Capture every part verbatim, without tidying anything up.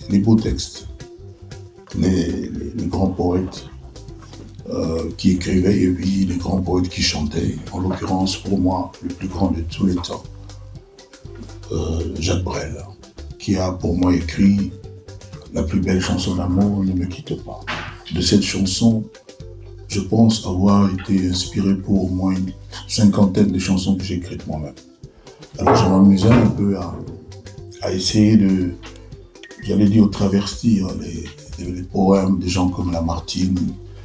les beaux textes, les, les, les grands poètes euh, qui écrivaient et puis les grands poètes qui chantaient. En l'occurrence, pour moi, le plus grand de tous les temps, euh, Jacques Brel, qui a pour moi écrit la plus belle chanson d'amour, Ne me quitte pas. De cette chanson, je pense avoir été inspiré pour au moins une cinquantaine de chansons que j'ai écrites moi-même. Alors je m'amusais un peu à, à essayer de, j'allais dire, traverser les, les, les poèmes des gens comme Lamartine,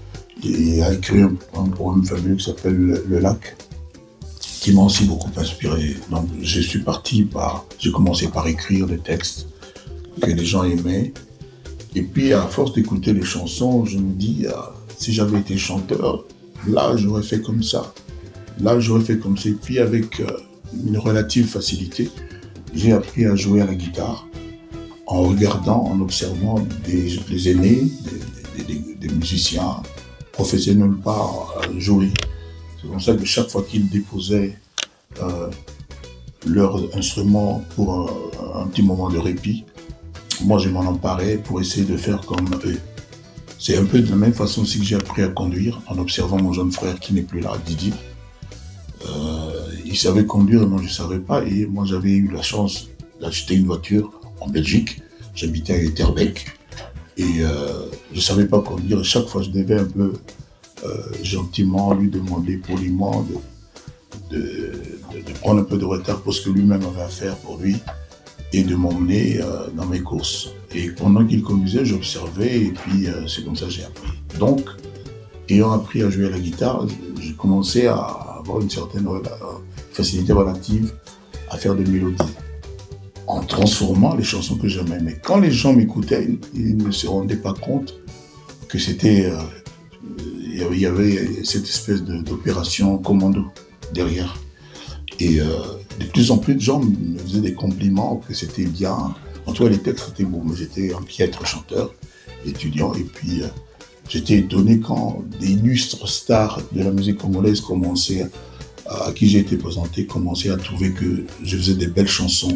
et à écrire un, un poème fabuleux qui s'appelle Le, Le Lac, qui m'a aussi beaucoup inspiré. Donc je suis parti par, j'ai commencé par écrire des textes que les gens aimaient. Et puis à force d'écouter les chansons, je me dis, ah, si j'avais été chanteur, là j'aurais fait comme ça, là j'aurais fait comme ça. Et puis avec euh, une relative facilité, j'ai appris à jouer à la guitare en regardant, en observant des, des aînés, des, des, des, des musiciens professionnels pas euh, jouer. C'est comme ça que chaque fois qu'ils déposaient euh, leur instrument pour un, un petit moment de répit, moi je m'en emparais pour essayer de faire comme eux. C'est un peu de la même façon aussi que j'ai appris à conduire en observant mon jeune frère qui n'est plus là, Didier. Euh, il savait conduire et moi je ne savais pas. Et moi j'avais eu la chance d'acheter une voiture en Belgique. J'habitais à Etterbeek et euh, je ne savais pas conduire. Et chaque fois je devais un peu euh, gentiment lui demander poliment de, de, de, de prendre un peu de retard pour ce que lui-même avait à faire pour lui et de m'emmener euh, dans mes courses. Et pendant qu'il conduisait, j'observais et puis euh, c'est comme ça que j'ai appris. Donc, ayant appris à jouer à la guitare, j'ai commencé à avoir une certaine facilité relative à faire des mélodies, en transformant les chansons que j'aimais. Mais quand les gens m'écoutaient, ils ne se rendaient pas compte que c'était, euh, il y avait cette espèce de, d'opération commando derrière. Et euh, de plus en plus de gens me faisaient des compliments, que c'était bien. En tout cas, les textes étaient beaux, mais j'étais un piètre chanteur, étudiant. Et puis, euh, j'étais étonné quand des illustres stars de la musique congolaise commençaient, à, à qui j'ai été présenté, commençaient à trouver que je faisais des belles chansons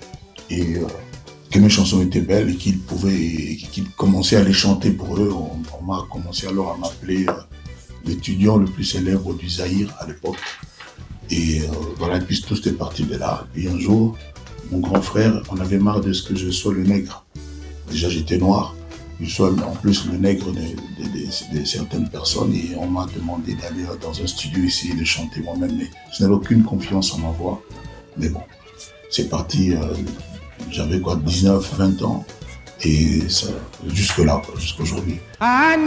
et euh, que mes chansons étaient belles et qu'ils pouvaient, et qu'ils commençaient à les chanter pour eux. On, on m'a commencé alors à m'appeler euh, l'étudiant le plus célèbre du Zaïre à l'époque. Et euh, voilà, et puis tout était parti de là. Et puis un jour, mon grand frère, on avait marre de ce que je sois le nègre. Déjà, j'étais noir. Je sois en plus le nègre de, de, de, de certaines personnes. Et on m'a demandé d'aller dans un studio essayer de chanter moi-même. Mais je n'avais aucune confiance en ma voix. Mais bon, c'est parti. Euh, j'avais quoi, dix-neuf, vingt ans. Et ça, jusque-là, jusqu'aujourd'hui.